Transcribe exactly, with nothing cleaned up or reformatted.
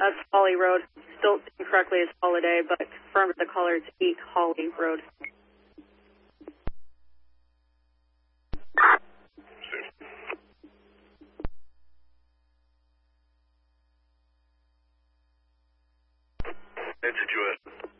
That's Holly Road. Still incorrectly as Holiday, but confirmed the caller to eight Holly Road. That's it, you